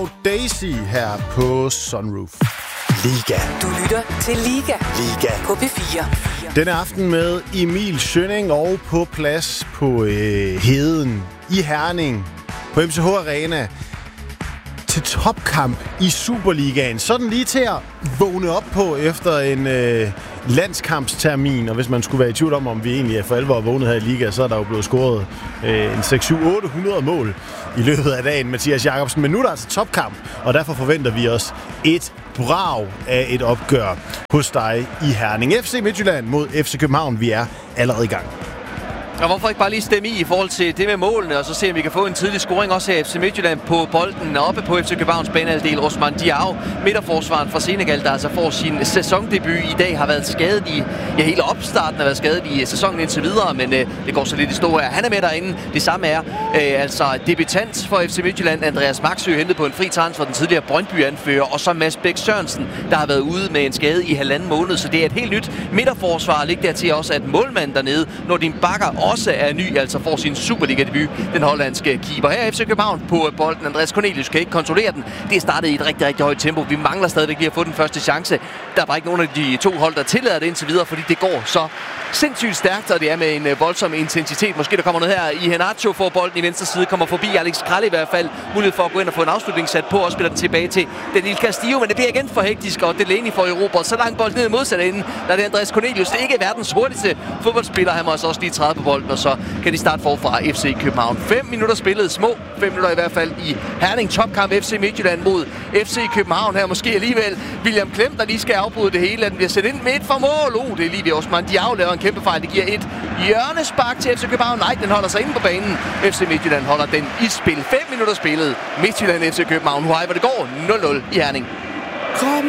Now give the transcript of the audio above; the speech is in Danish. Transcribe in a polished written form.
Daisy her på Sunroof. Liga. Du lytter til Liga. Liga. På P4. Denne aften med Emil Schønning og på plads på Heden i Herning på MCH Arena til topkamp i Superligaen. Sådan lige til at vågne op på efter en landskampstermin. Og hvis man skulle være i tvivl om vi egentlig er for alvor vågnet her i Liga, så er der jo blevet scoret en 6-7-800 mål i løbet af dagen, Mathias Jacobsen. Men nu er der altså topkamp, og derfor forventer vi os et brag af et opgør hos dig i Herning. FC Midtjylland mod FC København. Vi er allerede i gang. Og hvorfor ikke bare lige stemme i forhold til det med målene, og så se, om vi kan få en tidlig scoring også her i FC Midtjylland på bolden oppe på FC Københavns banehalvdel. Osman Diao, midterforsvaren fra Senegal, der altså får sin sæsondebut i dag, har været skadet i, hele opstarten har været skadet i sæsonen indtil videre, men det går så lidt i stå her. Han er med derinde. Det samme er altså debutant for FC Midtjylland, Andreas Maxø, hentet på en fri transfer, den tidligere Brøndby-anfører, og så Mads Bæk Sørensen, der har været ude med en skade i 1,5 måned, så det er et helt nyt midterforsvar. Læg dertil også, at målmanden dernede, når din bakker også er ny, altså får sin Superliga-debut, den hollandske keeper. Her er FC København på bolden. Andreas Cornelius kan ikke kontrollere den. Det er startet i et rigtig, rigtig højt tempo. Vi mangler stadigvæk lige at få den første chance. Der er bare ikke nogen af de to hold, der tillader det indtil videre, fordi det går så sindssygt stærkt, og det er med en voldsom intensitet. Måske der kommer noget her. Iheanacho får bolden i venstre side, kommer forbi Alex Krall i hvert fald. Mulighed for at gå ind og få en afslutning sat på, og spiller den tilbage til den lille Castillo, men det bliver igen for hektisk, og Delaney får Europa. Så langt bold ned i modsatte ende, der er det Andreas Cornelius. Det er ikke verdens hurtigste fodboldspiller. Han må også lige træde på bolden, og så kan de starte forfra. FC København. 5 minutter spillet, små 5 minutter i hvert fald i Herning. Topkamp FC Midtjylland mod FC København her. Måske alligevel William Klem, der lige skal afbryde det hele. Den bliver sat ind med et for mål. Det er lige ved Osman Diao laver en kæmpe fejl. Det giver et hjørnespark til FC København. Nej, den holder sig inde på banen. FC Midtjylland holder den i spil. 5 minutter spillet. Midtjylland FC København. Hvor det går 0-0 i Herning. Kom